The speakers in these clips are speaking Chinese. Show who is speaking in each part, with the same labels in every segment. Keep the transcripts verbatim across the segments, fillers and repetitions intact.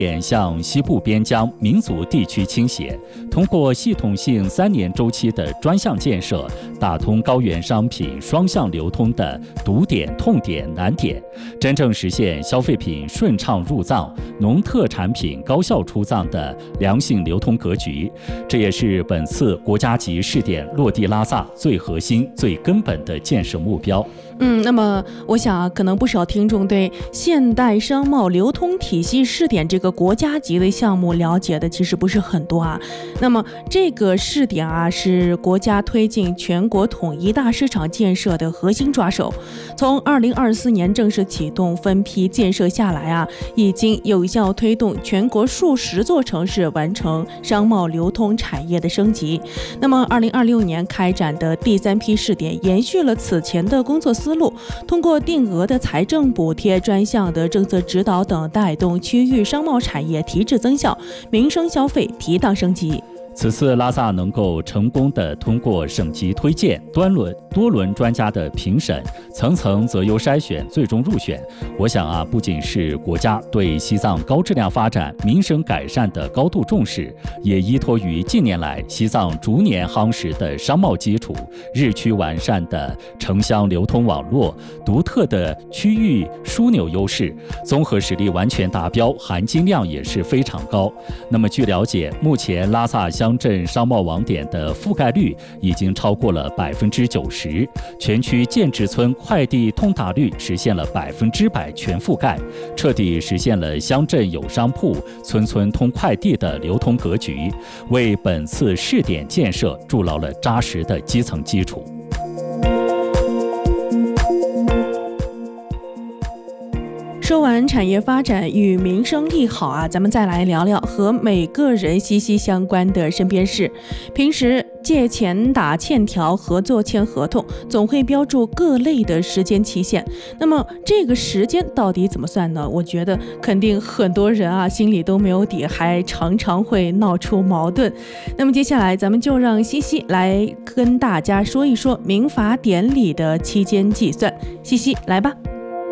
Speaker 1: 点向西部边疆民族地区倾斜，通过系统性三年周期的专项建设，打通高原商品双向流通的堵点、痛点、难点，真正实现消费品顺畅入藏、农特产品高效出藏的良性流通格局。这也是本次国家级试点落地拉萨最核心、最根本的建设目标。
Speaker 2: 嗯，那么我想啊，可能不少听众对现代商贸流通体系试点这个国家级的项目了解的其实不是很多啊。那么这个试点啊，是国家推进全国统一大市场建设的核心抓手。从二零二四年正式启动分批建设下来啊，已经有效推动全国数十座城市完成商贸流通产业的升级。那么二零二六年开展的第三批试点延续了此前的工作思路，通过定额的财政补贴、专项的政策指导等，带动区域商贸产业提质增效，民生消费提档升级。
Speaker 1: 此次拉萨能够成功地通过省级推荐、多轮多轮专家的评审、层层择优筛选，最终入选，我想啊，不仅是国家对西藏高质量发展、民生改善的高度重视，也依托于近年来西藏逐年夯实的商贸基础、日趋完善的城乡流通网络、独特的区域枢纽优势，综合实力完全达标，含金量也是非常高。那么据了解，目前拉萨乡镇商贸网点的覆盖率已经超过了百分之九十，全区建制村快递通达率实现了百分之百全覆盖，彻底实现了乡镇有商铺、村村通快递的流通格局，为本次试点建设筑牢了扎实的基层基础。
Speaker 2: 说完产业发展与民生利好啊，咱们再来聊聊和每个人息息相关的身边事。平时借钱打欠条、合作签合同，总会标注各类的时间期限。那么这个时间到底怎么算呢？我觉得肯定很多人啊心里都没有底，还常常会闹出矛盾。那么接下来咱们就让西西来跟大家说一说民法典里的期间计算。西西来吧。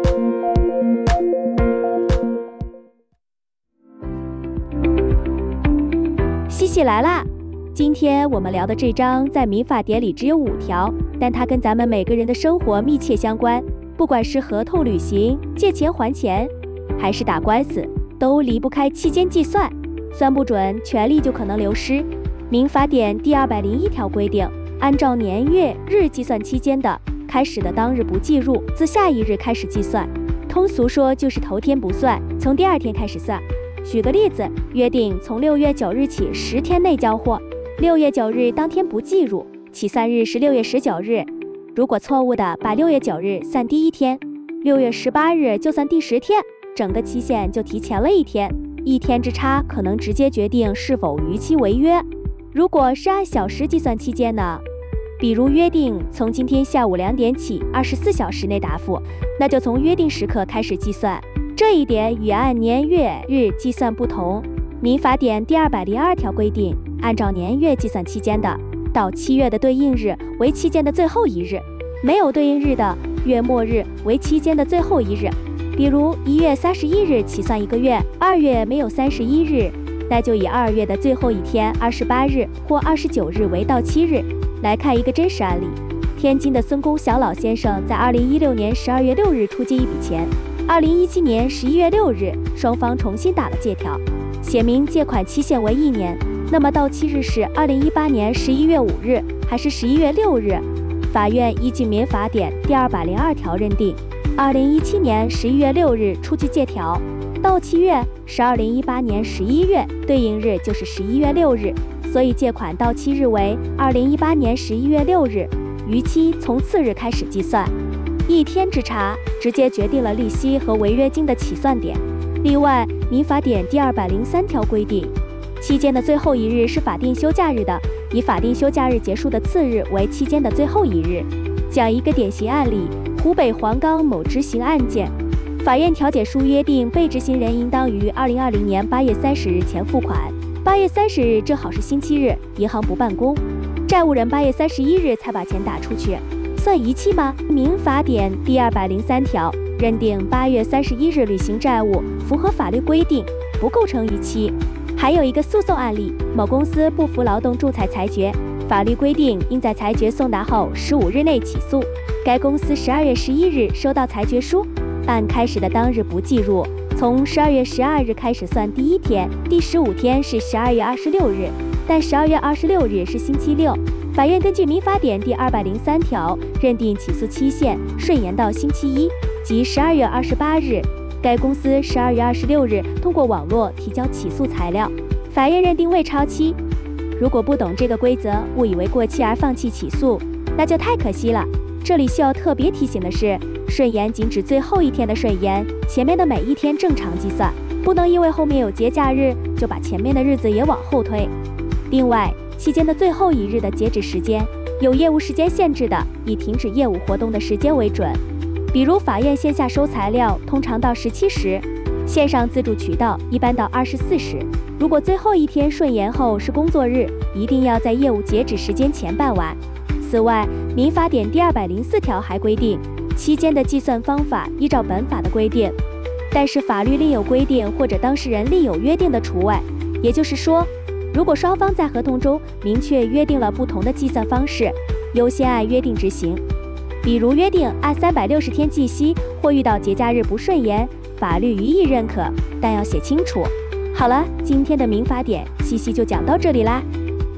Speaker 3: 西西来啦！今天我们聊的这章在民法典里只有五条，但它跟咱们每个人的生活密切相关。不管是合同履行、借钱还钱，还是打官司，都离不开期间计算。算不准，权利就可能流失。民法典第二百零一条规定，按照年月日计算期间的，开始的当日不计入，自下一日开始计算。通俗说就是头天不算，从第二天开始算。举个例子，约定从六月九日起十天内交货，六月九日当天不计入，起算日是六月十九日。如果错误的把六月九日算第一天，六月十八日就算第十天，整个期限就提前了一天，一天之差可能直接决定是否逾期违约。如果是按小时计算期间呢？比如约定从今天下午两点起二十四小时内答复，那就从约定时刻开始计算。这一点与按年月日计算不同。民法典第二百零二条规定，按照年月计算期间的，到七月的对应日为期间的最后一日，没有对应日的，月末日为期间的最后一日。比如一月三十一日起算一个月，二月没有三十一日，那就以二月的最后一天二十八日或二十九日为到期日。来看一个真实案例，天津的孙公小老先生在二零一六年十二月六日出借一笔钱，二零一七年十一月六日，双方重新打了借条，写明借款期限为一年。那么到期日是二零一八年十一月五日还是十一月六日？法院依据民法典第二百零二条认定，二零一七年十一月六日出具借条，到期月是二零一八年十一月，对应日就是十一月六日，所以借款到期日为二零一八年十一月六日，逾期从次日开始计算。一天之差直接决定了利息和违约金的起算点。另外，民法典第二百零三条规定，期间的最后一日是法定休假日的，以法定休假日结束的次日为期间的最后一日。讲一个典型案例，湖北黄冈某执行案件，法院调解书约定被执行人应当于二零二零年八月三十日前付款，八月三十日正好是星期日，银行不办公，债务人八月三十一日才把钱打出去，算逾期吗？民法典第二百零三条认定八月三十一日履行债务符合法律规定， 不构成逾期。还有一个诉讼案例，某公司不服劳动仲裁裁决，法律规定应在裁决送达后十五日内起诉。该公司十二月十一日收到裁决书，按开始的当日不计入，从十二月十二日开始算第一天，第十五天是十二月二十六日，但十二月二十六日是星期六。法院根据民法典第二百零三条认定起诉期限顺延到星期一，即十二月二十八日。该公司十二月二十六日通过网络提交起诉材料，法院认定未超期。如果不懂这个规则，误以为过期而放弃起诉，那就太可惜了。这里需要特别提醒的是，顺延仅指最后一天的顺延，前面的每一天正常计算，不能因为后面有节假日就把前面的日子也往后推。另外，期间的最后一日的截止时间，有业务时间限制的，以停止业务活动的时间为准。比如法院线下收材料通常到十七时，线上自助渠道一般到二十四时。如果最后一天顺延后是工作日，一定要在业务截止时间前办完。此外，民法典第二百零四条还规定，期间的计算方法依照本法的规定，但是法律另有规定或者当事人另有约定的除外。也就是说，如果双方在合同中明确约定了不同的计算方式，优先按约定执行。比如约定按三百六十天计息，或遇到节假日不顺延，法律予以认可，但要写清楚。好了，今天的民法典西西就讲到这里啦。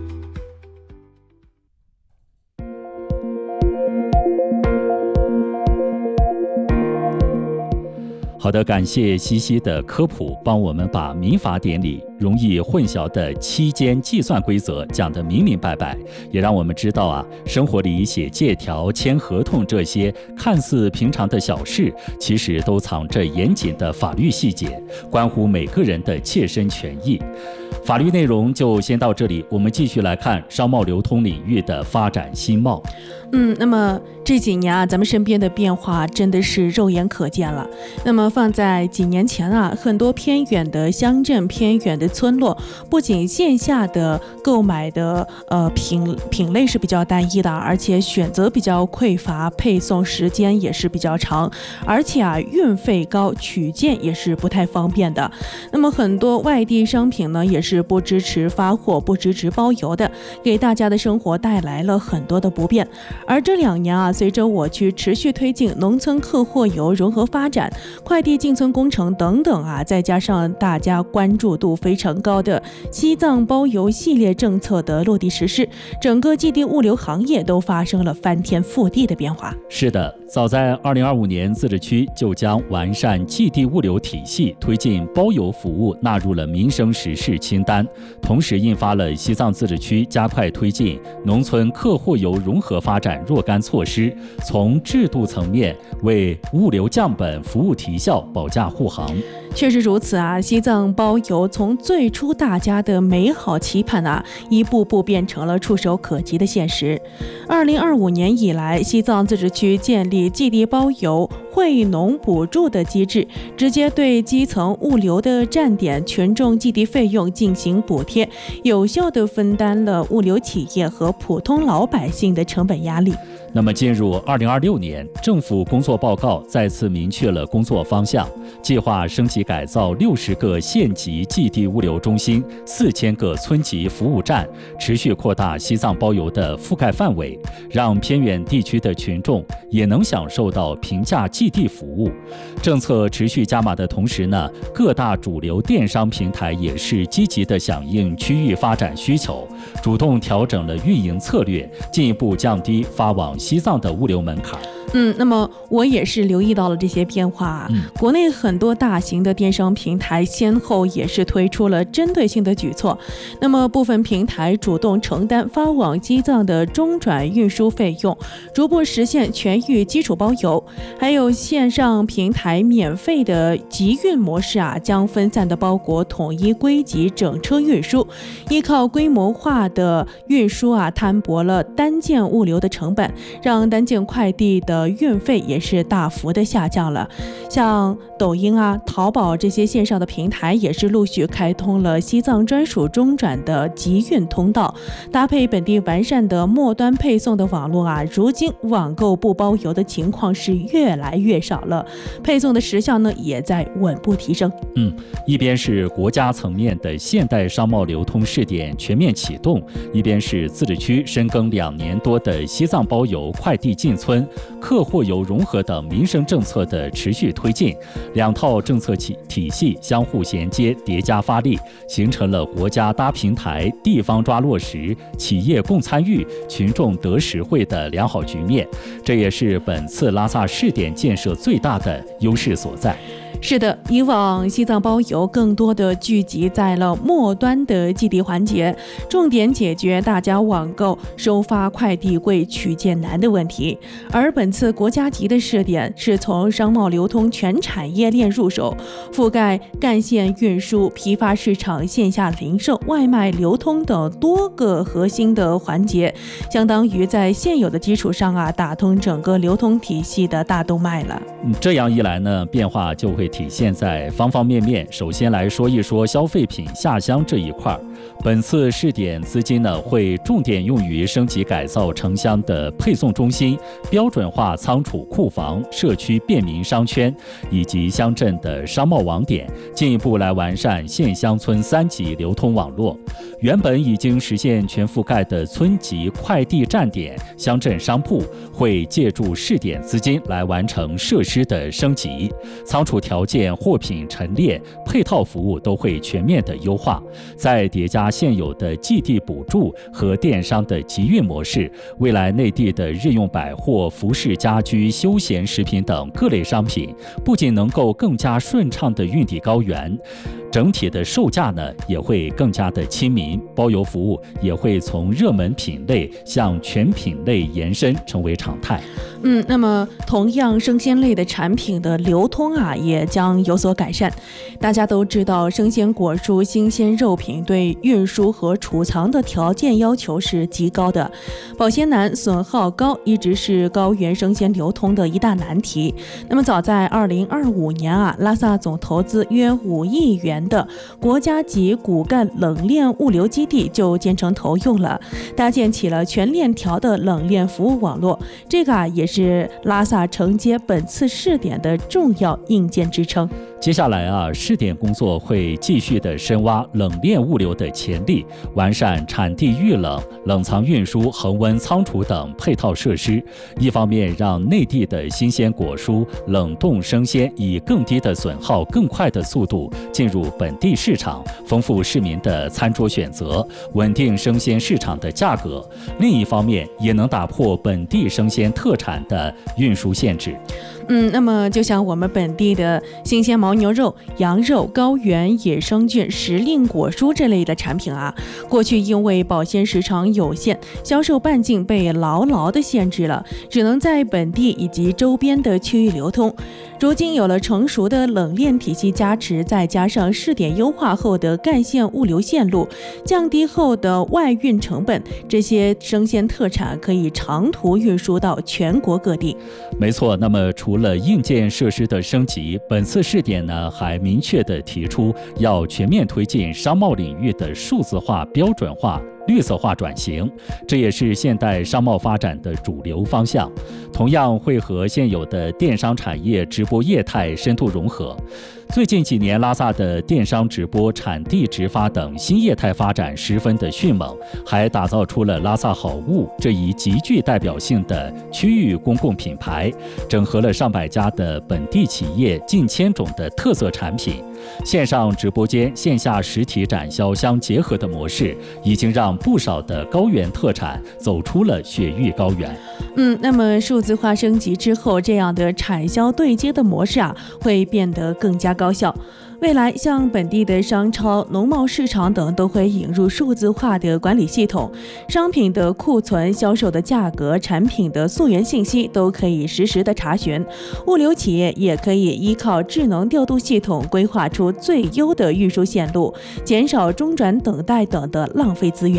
Speaker 1: 好的，感谢西西的科普，帮我们把民法典里容易混淆的期间计算规则讲得明明白白，也让我们知道啊，生活里写借条、签合同这些看似平常的小事，其实都藏着严谨的法律细节，关乎每个人的切身权益。法律内容就先到这里，我们继续来看商贸流通领域的发展新貌。
Speaker 2: 嗯，那么这几年啊，咱们身边的变化真的是肉眼可见了。那么放在几年前啊，很多偏远的乡镇、偏远的村落，不仅线下的购买的呃品品类是比较单一的，而且选择比较匮乏，配送时间也是比较长，而且啊运费高，取件也是不太方便的。那么很多外地商品呢，也是不支持发货、不支持包邮的，给大家的生活带来了很多的不便。而这两年啊，随着我区持续推进农村客货游融合发展、快递进村工程等等啊，再加上大家关注度非常高的西藏包邮系列政策的落地实施，整个寄递物流行业都发生了翻天覆地的变化。
Speaker 1: 是的，早在二零二五年，自治区就将完善寄递物流体系、推进包邮服务纳入了民生实事清单，同时印发了西藏自治区加快推进农村客货游融合发展若干措施，从制度层面为物流降本、服务提效保驾护航。
Speaker 2: 确实如此啊，西藏包邮从最初大家的美好期盼啊，一步步变成了触手可及的现实。二零二五年以来，西藏自治区建立寄递包邮惠农补助的机制，直接对基层物流的站点群众寄递费用进行补贴，有效地分担了物流企业和普通老百姓的成本压力。
Speaker 1: 那么进入二零二六年，政府工作报告再次明确了工作方向，计划升级改造六十个县级寄递物流中心、四千个村级服务站，持续扩大西藏包邮的覆盖范围，让偏远地区的群众也能享受到平价寄递服务。政策持续加码的同时呢，各大主流电商平台也是积极地响应区域发展需求，主动调整了运营策略，进一步降低发往西藏的物流门槛。
Speaker 2: 嗯，那么我也是留意到了这些变化。嗯，国内很多大型的电商平台先后也是推出了针对性的举措。那么部分平台主动承担发往西藏的中转运输费用，逐步实现全域基础包邮。还有线上平台免费的集运模式啊，将分散的包裹统一归集整车运输，依靠规模化的运输啊，摊薄了单件物流的成本，让单件快递的运费也是大幅的下降了。像抖音啊、淘宝宝这些线上的平台也是陆续开通了西藏专属中转的集运通道，搭配本地完善的末端配送的网络啊，如今网购不包邮的情况是越来越少了，配送的时效呢也在稳步提升。
Speaker 1: 嗯，一边是国家层面的现代商贸流通试点全面启动，一边是自治区深耕两年多的西藏包邮、快递进村、客货邮融合等民生政策的持续推进，两套政策体体系相互衔接、叠加发力，形成了国家搭平台、地方抓落实、企业共参与、群众得实惠的良好局面。这也是本次拉萨试点建设最大的优势所在。
Speaker 2: 是的，以往西藏包邮更多的聚集在了末端的寄递环节，重点解决大家网购收发快递贵、取件难的问题。而本次国家级的试点是从商贸流通全产业链入手，覆盖干线运输、批发市场、线下零售、外卖流通等多个核心的环节，相当于在现有的基础上啊，打通整个流通体系的大动脉了。
Speaker 1: 这样一来呢，变化就会体现在方方面面。首先来说一说消费品下乡这一块，本次试点资金呢会重点用于升级改造城乡的配送中心、标准化仓储库房、社区便民商圈以及乡镇的商贸网点，进一步来完善县乡村三级流通网络。原本已经实现全覆盖的村级快递站点、乡镇商铺，会借助试点资金来完成设施的升级，仓储条件、货品陈列、配套服务都会全面的优化。再叠加现有的寄递补助和电商的集运模式，未来内地的日用百货、服饰、家居、休闲食品等各类商品，不仅能够更加顺畅的运抵高原，整体的售价呢也会更加的亲民，包邮服务也会从热门品类向全品类延伸成为常态。
Speaker 2: 嗯，那么同样生鲜类的产品的流通啊，也将有所改善。大家都知道，生鲜果蔬、新鲜肉品对运输和储藏的条件要求是极高的，保鲜难、损耗高，一直是高原生鲜流通的一大难题。那么早在二零二五年啊，拉萨总投资约五亿元的国家级骨干冷链物流基地就建成投用了，搭建起了全链条的冷链服务网络。这个啊，也是拉萨承接本次试点的重要硬件支撑。
Speaker 1: 接下来啊，试点工作会继续的深挖冷链物流的潜力，完善产地预冷、冷藏运输、恒温仓储等配套设施。一方面让内地的新鲜果蔬、冷冻生鲜以更低的损耗、更快的速度进入本地市场，丰富市民的餐桌选择，稳定生鲜市场的价格。另一方面，也能打破本地生鲜特产的运输限制。
Speaker 2: 嗯，那么就像我们本地的新鲜牦牛肉、羊肉、高原野生菌、时令果蔬这类的产品啊，过去因为保鲜时长有限，销售半径被牢牢的限制了，只能在本地以及周边的区域流通。如今有了成熟的冷链体系加持，再加上试点优化后的干线物流线路，降低后的外运成本，这些生鲜特产可以长途运输到全国各地。
Speaker 1: 没错，那么除了硬件设施的升级，本次试点呢还明确地提出要全面推进商贸领域的数字化、标准化、绿色化转型，这也是现代商贸发展的主流方向。同样会和现有的电商产业直播业态深度融合。最近几年，拉萨的电商直播、产地直发等新业态发展十分的迅猛，还打造出了拉萨好物这一极具代表性的区域公共品牌，整合了上百家的本地企业、近千种的特色产品。线上直播间、线下实体展销相结合的模式，已经让不少的高原特产走出了雪域高原。
Speaker 2: 嗯，那么数字化升级之后，这样的产销对接的模式啊，会变得更加高效。未来，像本地的商超、农贸市场等都会引入数字化的管理系统，商品的库存、销售的价格、产品的溯源信息都可以实时的查询。物流企业也可以依靠智能调度系统规划出最优的运输线路，减少中转等待等的浪费资源。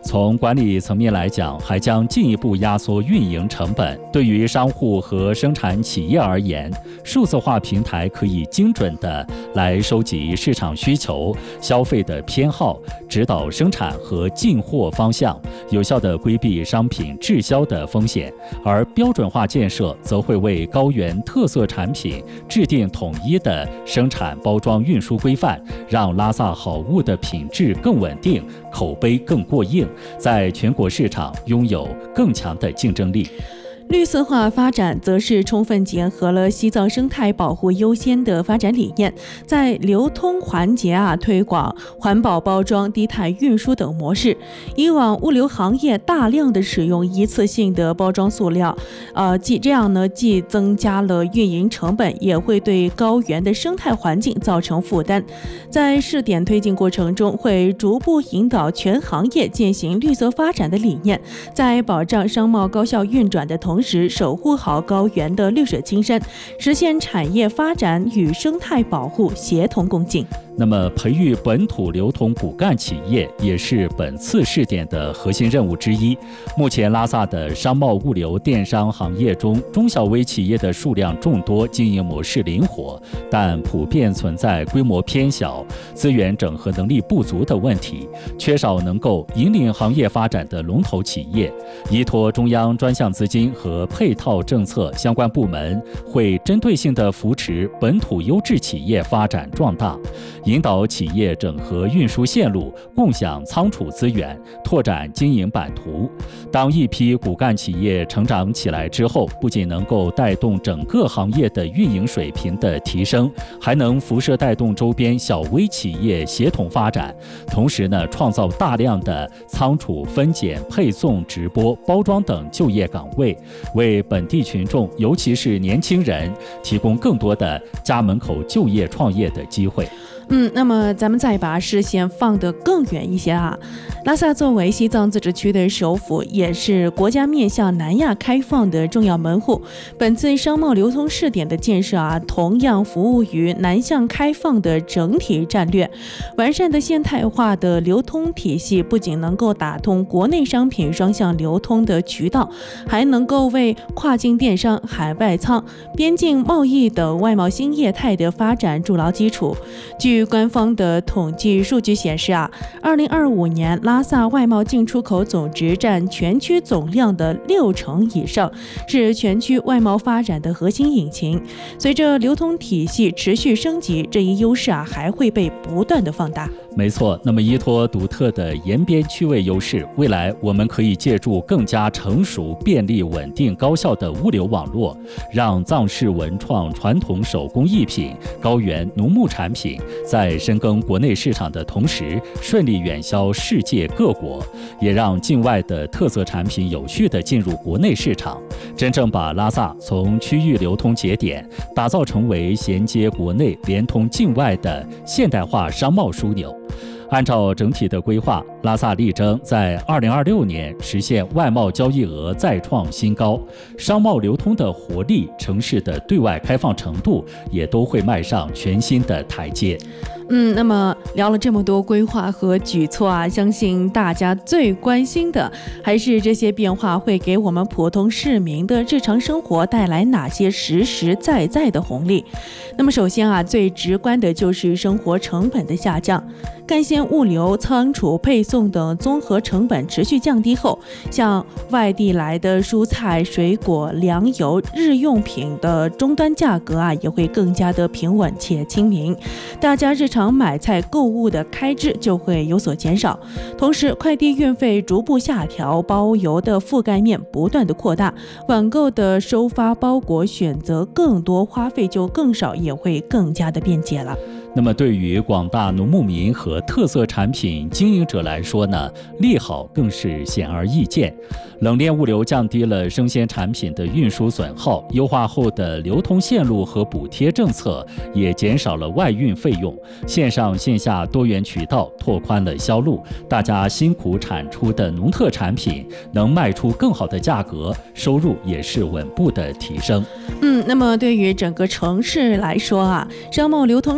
Speaker 1: 从管理层面来讲，还将进一步压缩运营成本。对于商户和生产企业而言，数字化平台可以精准地来收集市场需求、消费的偏好，指导生产和进货方向，有效地规避商品滞销的风险。而标准化建设则会为高原特色产品制定统一的生产、包装、运输规范，让拉萨好物的品质更稳定，口碑更过硬，在全国市场拥有更强的竞争力。
Speaker 2: 绿色化发展则是充分结合了西藏生态保护优先的发展理念，在流通环节啊推广环保包装、低碳运输等模式。以往物流行业大量的使用一次性的包装塑料，呃，既这样呢，既增加了运营成本，也会对高原的生态环境造成负担。在试点推进过程中，会逐步引导全行业践行绿色发展的理念，在保障商贸高效运转的同时，时守护好高原的绿水青山，实现产业发展与生态保护协同共进。
Speaker 1: 那么，培育本土流通骨干企业也是本次试点的核心任务之一。目前，拉萨的商贸物流电商行业中，中小微企业的数量众多，经营模式灵活，但普遍存在规模偏小、资源整合能力不足的问题，缺少能够引领行业发展的龙头企业。依托中央专项资金和配套政策，相关部门会针对性地扶持本土优质企业发展壮大，引导企业整合运输线路，共享仓储资源，拓展经营版图。当一批骨干企业成长起来之后，不仅能够带动整个行业的运营水平的提升，还能辐射带动周边小微企业协同发展，同时呢，创造大量的仓储、分拣、配送、直播、包装等就业岗位，为本地群众，尤其是年轻人，提供更多的家门口就业创业的机会。
Speaker 2: 嗯，那么咱们再把视线放得更远一些啊。拉萨作为西藏自治区的首府，也是国家面向南亚开放的重要门户。本次商贸流通试点的建设啊，同样服务于南向开放的整体战略。完善的现代化的流通体系，不仅能够打通国内商品双向流通的渠道，还能够为跨境电商、海外仓、边境贸易等外贸新业态的发展筑牢基础。据官方的统计数据显示啊，二零二五年拉萨外贸进出口总值占全区总量的六成以上，是全区外贸发展的核心引擎。随着流通体系持续升级，这一优势啊还会被不断的放大。
Speaker 1: 没错，那么依托独特的沿边区位优势，未来我们可以借助更加成熟、便利、稳定、高效的物流网络，让藏式文创、传统手工艺品、高原农牧产品在深耕国内市场的同时，顺利远销世界各国，也让境外的特色产品有序地进入国内市场，真正把拉萨从区域流通节点打造成为衔接国内、连通境外的现代化商贸枢纽。按照整体的规划，拉萨力争在二零二六年实现外贸交易额再创新高，商贸流通的活力、城市的对外开放程度也都会迈上全新的台阶。
Speaker 2: 嗯，那么聊了这么多规划和举措啊，相信大家最关心的还是这些变化会给我们普通市民的日常生活带来哪些实实在在的红利。那么首先啊，最直观的就是生活成本的下降。干线物流、仓储、配送等综合成本持续降低后，像外地来的蔬菜、水果、粮油、日用品的终端价格啊，也会更加的平稳且亲民。大家日常买菜购物的开支就会有所减少。同时，快递运费逐步下调，包邮的覆盖面不断的扩大，网购的收发包裹选择更多，花费就更少，也会更加的便捷了。
Speaker 1: 那么对于广大农牧民和特色产品经营者来说呢，利好更是显而易见。冷链物流降低了生鲜产品的运输损耗，优化后的流通线路和补贴政策也减少了外运费用，线上线下多元渠道拓宽了销路，大家辛苦产出的农特产品能卖出更好的价格，收入也是稳步的提升。
Speaker 2: 嗯，那么对于整个城市来说啊，商贸流通产业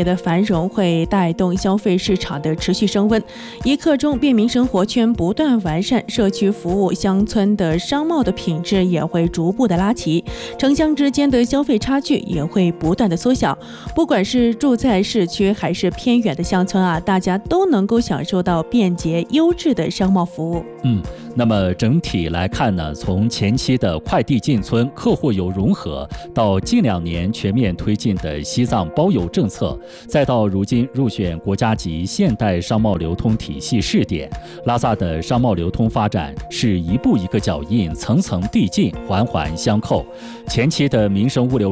Speaker 2: 的繁荣会带动消费市场的持续升温。一刻钟便民生活圈不断完善，社区服务、乡村的商贸的品质也会逐步的拉齐，城乡之间的消费差距也会不断的缩小。不管是住在市区还是偏远的乡村啊，大家都能够享受到便捷优质的商贸服务。
Speaker 1: 嗯，那么整体来看呢，从前期的快递进村、客货游融合，到近两年全面推进的西藏包邮政策，再到如今入选国家级现代商贸流通体系试点，拉萨的商贸流通发展是一步一个脚印，层层递进，环环相扣。前期的民生物流